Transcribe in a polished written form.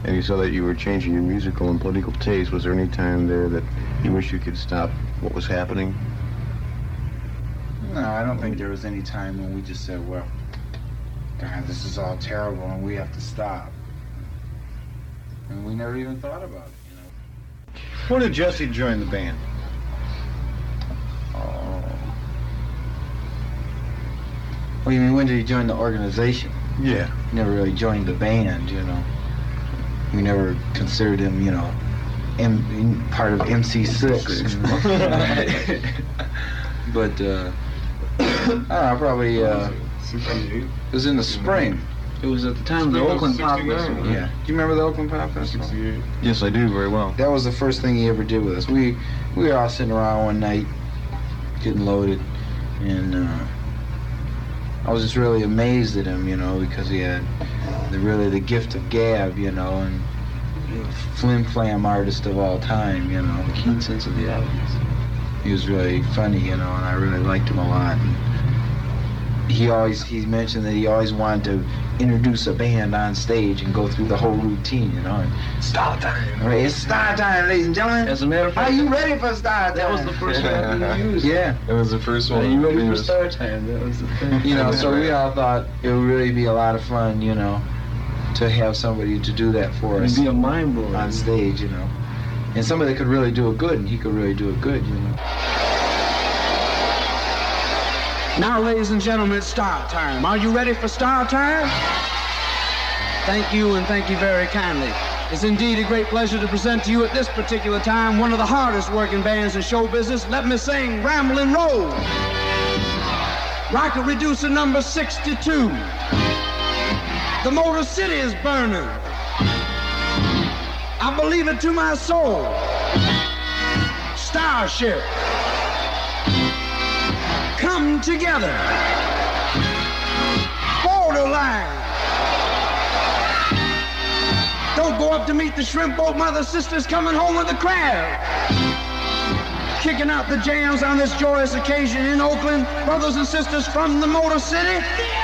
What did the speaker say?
and you saw that you were changing your musical and political taste, was there any time there that you wish you could stop what was happening? No, I don't think there was any time when we just said, well, God, this is all terrible and we have to stop. And we never even thought about it, you know. When did Jesse join the band? Well, you mean when did he join the organization? Yeah. He never really joined the band, you know. We never considered him, you know, part of MC6. But, I don't know, probably, it was in the spring. It was at the time of the Oakland Pop Festival. Yeah. Do you remember the Oakland Pop Festival? Yes, I do, very well. That was the first thing he ever did with us. We were all sitting around one night, getting loaded, and I was just really amazed at him, you know, because he had the gift of gab, you know, and flim-flam artist of all time, you know. Keen sense of the audience. He was really funny, you know, and I really liked him a lot. And he mentioned that he always wanted to introduce a band on stage and go through the whole routine, you know. And Start time. Right, it's start time, ladies and gentlemen. As a matter of fact, are you ready for start time? That was the first one you used. Yeah. That was the first one. Are you ready for start time? That was the thing. You know, so we all thought it would really be a lot of fun, you know, to have somebody to do that for us. It'd be a mind blower on stage, you know. And somebody that could really do it good, and he could really do it good, you know. Now, ladies and gentlemen, it's start time. Are you ready for start time? Thank you, and thank you very kindly. It's indeed a great pleasure to present to you at this particular time one of the hardest working bands in show business. Let me sing Ramblin' Rose. Rocket Reducer number 62. The Motor City is burning. I believe it to my soul. Starship. Come together. Borderline. Don't go up to meet the shrimp boat mother sisters coming home with a crab. Kicking out the jams on this joyous occasion in Oakland, brothers and sisters from the Motor City.